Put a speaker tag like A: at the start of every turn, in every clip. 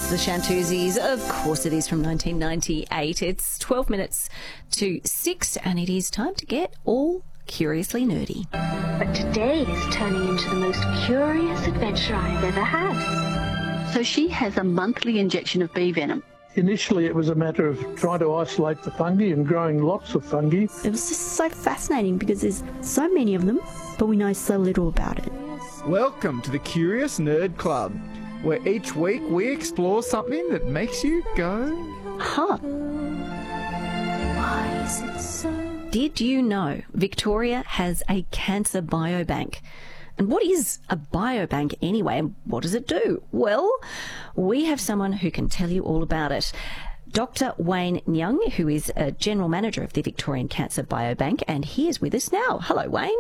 A: the Shantuzis. Of course it is, from 1998. It's 12 minutes to 6 and it is time to get all curiously nerdy.
B: But today is turning into the most curious adventure I've ever had.
C: So she has a monthly injection of bee venom.
D: Initially, it was a matter of trying to isolate the fungi and growing lots of fungi.
E: It was just so fascinating because there's so many of them, but we know so little about it.
F: Welcome to the Curious Nerd Club, where each week we explore something that makes you go,
E: Huh.
A: Why is it so? Did you know Victoria has a cancer biobank? And what is a biobank anyway, and what does it do? Well, we have someone who can tell you all about it. Dr. Wayne Nyang, who is a General Manager of the Victorian Cancer Biobank, and he is with us now. Hello, Wayne.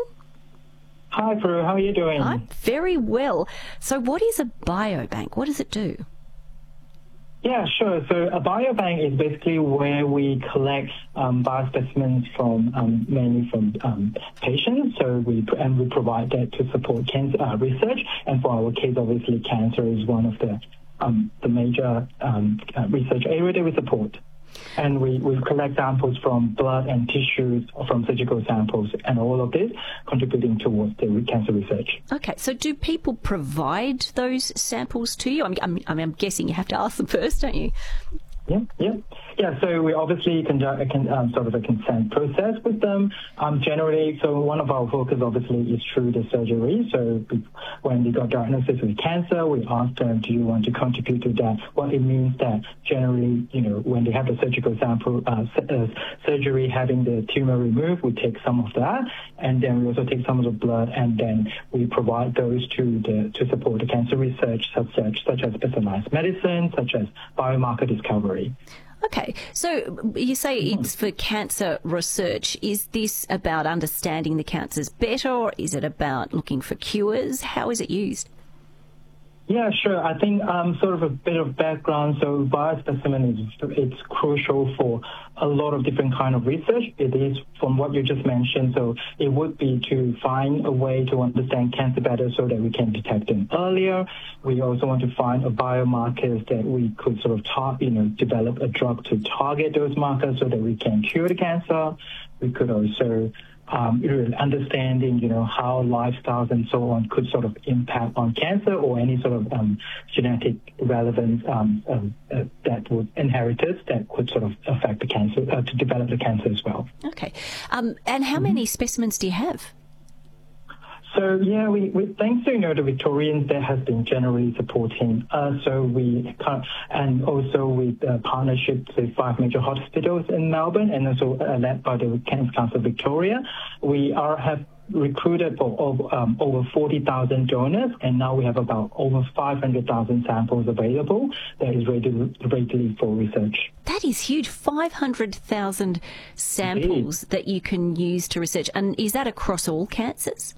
G: Hi, Prue. How are you doing?
A: I'm very well. So what is a biobank? What does it do?
G: Yeah, sure. So a biobank is basically where we collect biospecimens from mainly from patients. So we provide that to support cancer research. And for our case, obviously, cancer is one of the major research area that we support. And we collect samples from blood and tissues, from surgical samples, and all of this contributing towards the cancer research.
A: Okay, so do people provide those samples to you? I'm guessing you have to ask them first, don't you? Yeah. So we obviously conduct sort of a consent process with them. Generally, so one of our focus obviously is through the surgery. So when they got diagnosis with cancer, we ask them, do you want to contribute to that? Well, it means that generally, when they have the surgical sample surgery, having the tumor removed, we take some of that, and then we also take some of the blood, and then we provide those to support the cancer research, such as personalized medicine, such as biomarker discovery. Okay, so you say it's for cancer research. Is this about understanding the cancers better, or is it about looking for cures? How is it used?
G: Yeah, sure. I think sort of a bit of background. So biospecimen it's crucial for a lot of different kind of research. It is from what you just mentioned. So it would be to find a way to understand cancer better so that we can detect them earlier. We also want to find a biomarkers that we could sort of develop a drug to target those markers so that we can cure the cancer. We could also understanding, how lifestyles and so on could sort of impact on cancer or any sort of genetic relevance that would inherited that could sort of affect the cancer, to develop the cancer as well.
A: Okay. And how many specimens do you have?
G: So, yeah, we thanks to, the Victorians that has been generally supporting us. So and also with partnerships with 5 major hospitals in Melbourne and also led by the Cancer Council Victoria, we have recruited for over 40,000 donors, and now we have about over 500,000 samples available that is ready for research.
A: That is huge, 500,000 samples that you can use to research. And is that across all cancers?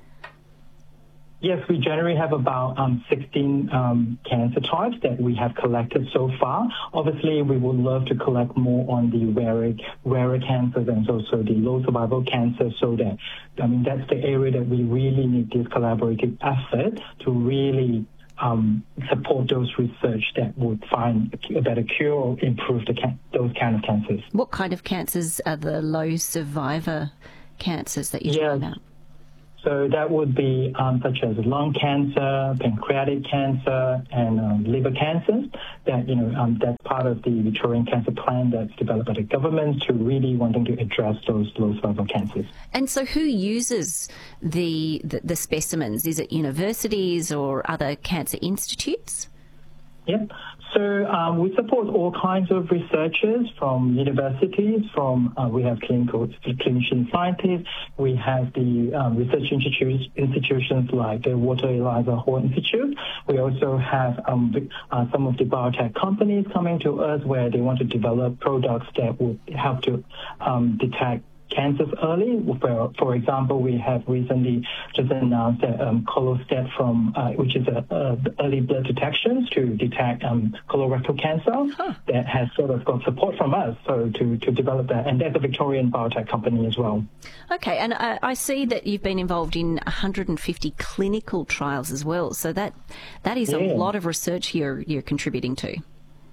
G: Yes, we generally have about 16 cancer types that we have collected so far. Obviously, we would love to collect more on the rarer cancers and also the low survival cancers, so that, that's the area that we really need this collaborative effort to really support those research that would find a better cure or improve those kind of cancers.
A: What kind of cancers are the low survivor cancers that you're talking about?
G: So that would be such as lung cancer, pancreatic cancer, and liver cancers. That's part of the Victorian Cancer Plan that's developed by the government to really wanting to address those low survival cancers.
A: And so, who uses the specimens? Is it universities or other cancer institutes?
G: Yep. So we support all kinds of researchers from universities, we have clinician scientists, we have the research institutions like the Walter Eliza Hall Institute. We also have some of the biotech companies coming to us where they want to develop products that would help to detect cancers early. For example, we have recently just announced that Colostat which is early blood detections to detect colorectal cancer that has sort of got support from us to develop that. And that's a Victorian biotech company as well.
A: Okay, and I see that you've been involved in 150 clinical trials as well. So that is a lot of research you're contributing to.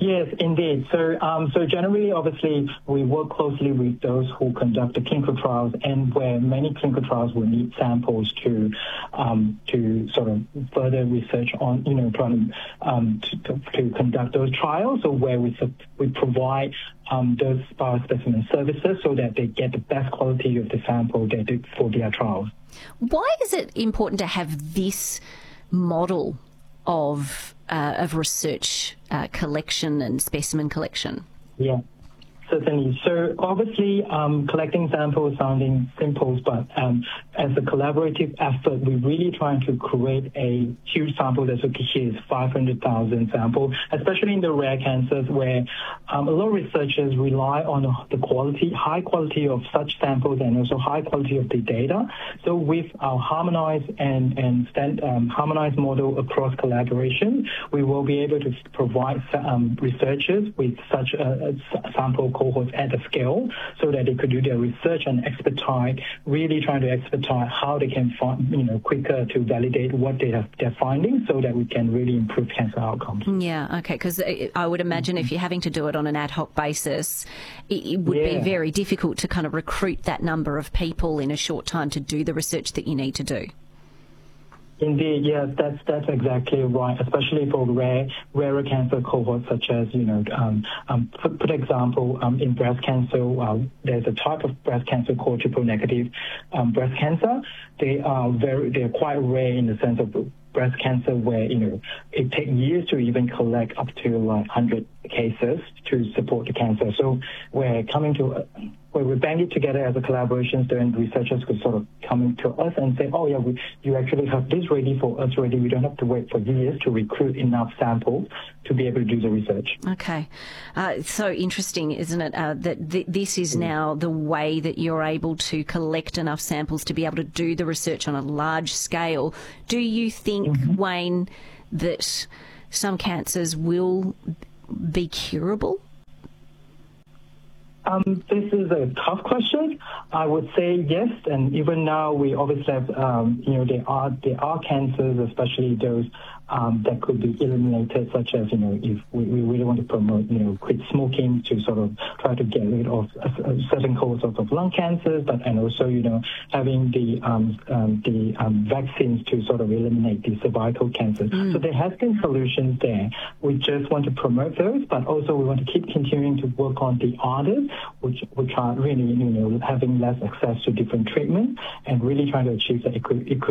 G: Yes, indeed. So generally, obviously, we work closely with those who conduct the clinical trials, and where many clinical trials will need samples to sort of further research on, trying to conduct those trials. So where we provide those biospecimen services so that they get the best quality of the sample they do for their trials.
A: Why is it important to have this model of research collection and specimen collection?
G: Yeah, certainly. So obviously, collecting samples sounding simple, but as a collaborative effort, we're really trying to create a huge sample that's here is 500,000 samples, especially in the rare cancers where a lot of researchers rely on the high quality of such samples and also high quality of the data. So with our harmonized harmonized model across collaboration, we will be able to provide researchers with such a sample cohorts at a scale so that they could do their research and expedite, really trying to expedite how they can find, quicker to validate what they're finding so that we can really improve cancer outcomes.
A: Yeah, okay, because I would imagine if you're having to do it on an ad hoc basis, it would be very difficult to kind of recruit that number of people in a short time to do the research that you need to do.
G: Indeed, yes, that's exactly right, especially for rarer cancer cohorts such as, for example, in breast cancer, there's a type of breast cancer called triple-negative breast cancer. They're quite rare in the sense of breast cancer where, it takes years to even collect up to 100 cases to support the cancer. So we're where we bang it together as a collaboration, then researchers could sort of come to us and say, oh, yeah, you actually have this ready for us already. We don't have to wait for years to recruit enough samples to be able to do the research.
A: Okay. So interesting, isn't it, that this is now the way that you're able to collect enough samples to be able to do the research on a large scale. Do you think, Wayne, that some cancers will be curable?
G: This is a tough question. I would say yes, and even now we obviously have, there are cancers, especially those that could be eliminated, such as, if we really want to promote, quit smoking to sort of try to get rid of certain causes of lung cancers, and also, having the vaccines to sort of eliminate the cervical cancers. So there has been solutions there. We just want to promote those, but also we want to keep continuing to work on the others, which are really, having less access to different treatments and really trying to achieve the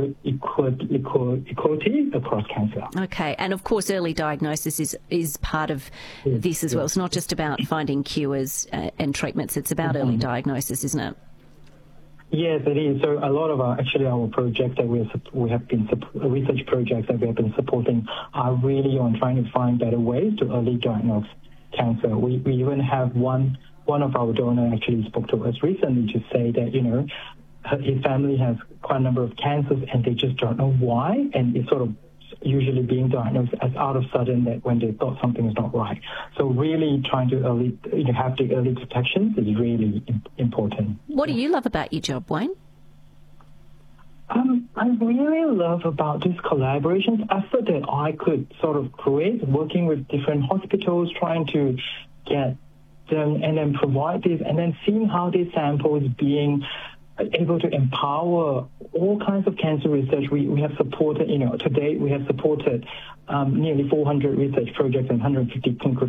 G: equality across cancer.
A: Okay, and of course early diagnosis is part of this as well. It's not just about finding cures and treatments, it's about early diagnosis, isn't it?
G: Yes, it is. So a lot of our projects that research projects that we have been supporting are really on trying to find better ways to early diagnose cancer. We even have one of our donors actually spoke to us recently to say that, his family has quite a number of cancers and they just don't know why, and it's sort of usually being diagnosed as out of sudden that when they thought something is not right. So really trying to have the early detection is really important.
A: What do you love about your job, Wayne?
G: I really love about this collaboration effort that I could sort of create, working with different hospitals, trying to get them and then provide this, and then seeing how these samples being able to empower all kinds of cancer research. We have supported, to date we have supported nearly 400 research projects and 150 clinical